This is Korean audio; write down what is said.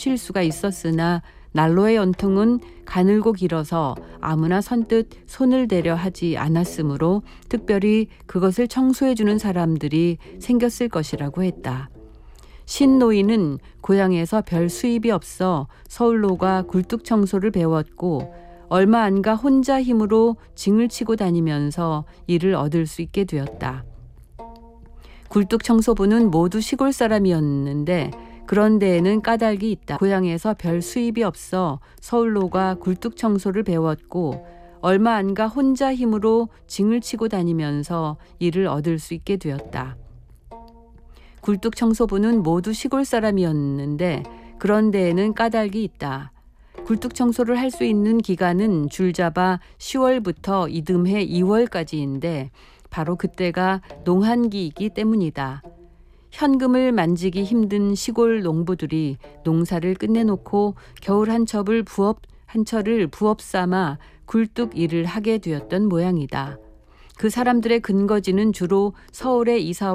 쉴 수가 있었으나 난로의 연통은 가늘고 길어서 아무나 선뜻 손을 대려 하지 않았으므로 특별히 그것을 청소해주는 사람들이 생겼을 것이라고 했다. 신노인은 고향에서 별 수입이 없어 서울로가 굴뚝 청소를 배웠고 얼마 안 가 혼자 힘으로 징을 치고 다니면서 일을 얻을 수 있게 되었다. 굴뚝 청소부는 모두 시골 사람이었는데 그런 데에는 까닭이 있다. 고향에서 별 수입이 없어 서울로가 굴뚝 청소를 배웠고 얼마 안 가 혼자 힘으로 징을 치고 다니면서 일을 얻을 수 있게 되었다. 굴뚝 청소부는 모두 시골 사람이었는데 그런 데에는 까닭이 있다. 굴뚝 청소를 할 수 있는 기간은 줄잡아 10월부터 이듬해 2월까지인데 바로 그때가 농한기이기 때문이다. 현금을 만지기 힘든 시골 농부들이 농사를 끝내놓고 겨울 한철을 부업 삼아 굴뚝 일을 하게 되었던 모양이다. 그 사람들의 근거지는 주로 서울의 이사